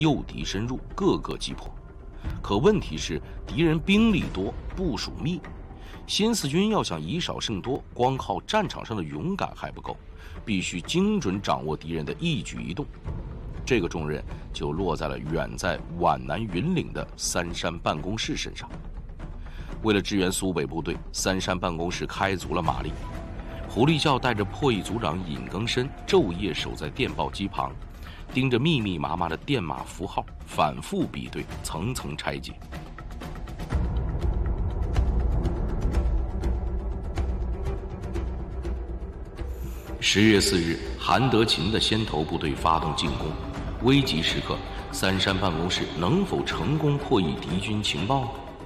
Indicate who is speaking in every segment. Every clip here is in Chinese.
Speaker 1: 诱敌深入，各个击破。可问题是，敌人兵力多，部署密，新四军要想以少胜多，光靠战场上的勇敢还不够，必须精准掌握敌人的一举一动。这个重任就落在了远在皖南云岭的三山办公室身上。为了支援苏北部队，三山办公室开足了马力。胡立教带着破译组长尹庚申昼夜守在电报机旁，盯着密密麻麻的电码符号，反复比对，层层拆解。10月4日，韩德勤的先头部队发动进攻，危急时刻，三山办公室能否成功破译敌军情报呢？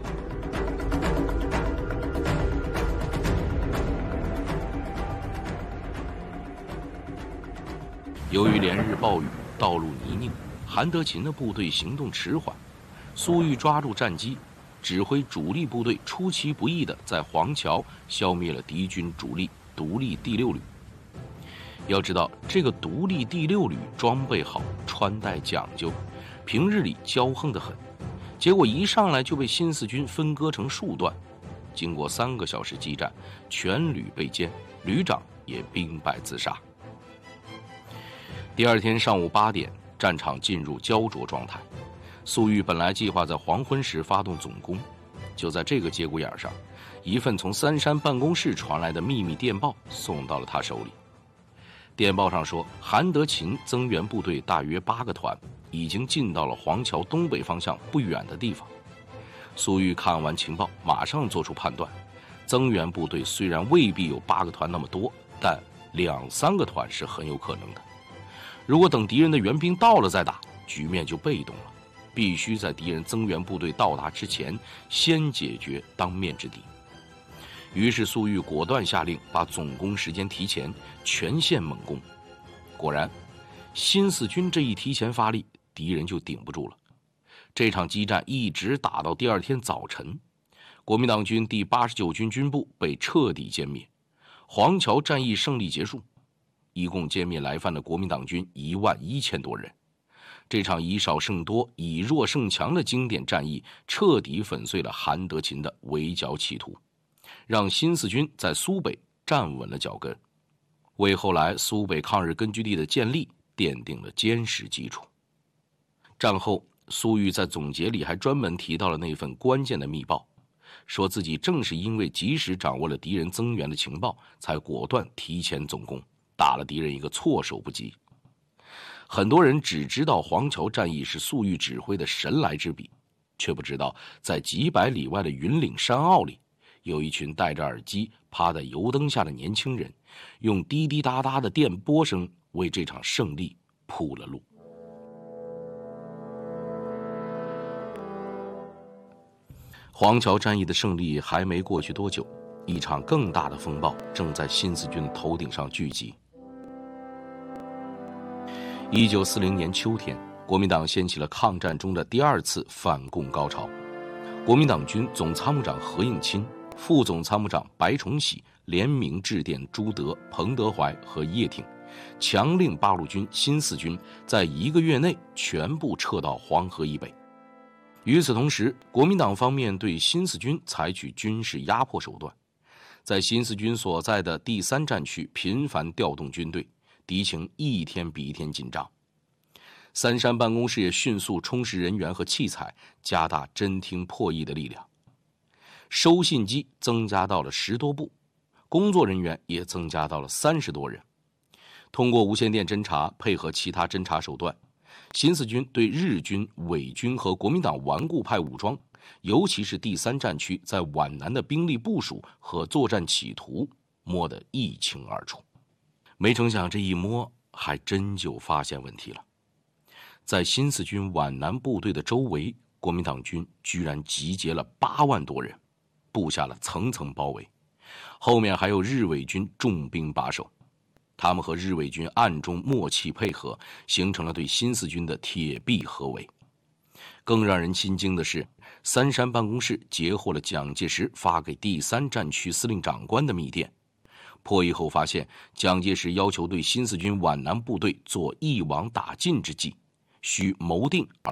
Speaker 1: 由于连日暴雨，道路泥泞，韩德勤的部队行动迟缓。苏玉抓住战机，指挥主力部队出其不意地在黄桥消灭了敌军主力独立第6旅。要知道，这个独立第6旅装备好，穿戴讲究，平日里骄横得很，结果一上来就被新四军分割成数段。经过3个小时激战，全旅被歼，旅长也兵败自杀。第二天上午8点，战场进入焦灼状态。粟裕本来计划在黄昏时发动总攻，就在这个节骨眼上，一份从三山办公室传来的秘密电报送到了他手里。电报上说，韩德勤增援部队大约8个团，已经进到了黄桥东北方向不远的地方。粟裕看完情报，马上做出判断：增援部队虽然未必有8个团那么多，但2、3个团是很有可能的。如果等敌人的援兵到了再打，局面就被动了。必须在敌人增援部队到达之前，先解决当面之敌。于是粟裕果断下令把总攻时间提前，全线猛攻。果然，新四军这一提前发力，敌人就顶不住了。这场激战一直打到第二天早晨，国民党军第89军军部被彻底歼灭，黄桥战役胜利结束，一共歼灭来犯的国民党军11000多人。这场以少胜多、以弱胜强的经典战役，彻底粉碎了韩德勤的围剿企图，让新四军在苏北站稳了脚跟，为后来苏北抗日根据地的建立奠定了坚实基础。战后，粟裕在总结里还专门提到了那份关键的密报，说自己正是因为及时掌握了敌人增援的情报，才果断提前总攻，打了敌人一个措手不及。很多人只知道黄桥战役是粟裕指挥的神来之笔，却不知道在几百里外的云岭山坳里，有一群戴着耳机趴在油灯下的年轻人，用滴滴答答的电波声为这场胜利铺了路。黄桥战役的胜利还没过去多久，一场更大的风暴正在新四军的头顶上聚集。1940年秋天，国民党掀起了抗战中的第2次反共高潮。国民党军总参谋长何应钦、副总参谋长白崇禧联名致电朱德、彭德怀和叶挺，强令八路军新四军在1个月内全部撤到黄河以北。与此同时，国民党方面对新四军采取军事压迫手段，在新四军所在的第3战区频繁调动军队，敌情一天比一天紧张。三山办公室也迅速充实人员和器材，加大侦听破译的力量。收信机增加到了10多部，工作人员也增加到了30多人。通过无线电侦察，配合其他侦察手段，新四军对日军、伪军和国民党顽固派武装，尤其是第3战区在皖南的兵力部署和作战企图，摸得一清二楚。没成想这一摸，还真就发现问题了。在新四军皖南部队的周围，国民党军居然集结了8万多人，布下了层层包围，后面还有日伪军重兵把守。他们和日伪军暗中默契配合，形成了对新四军的铁壁合围。更让人心惊的是，三山办公室截获了蒋介石发给第3战区司令长官的密电。破译后发现，蒋介石要求对新四军皖南部队做一网打尽之计，需谋定而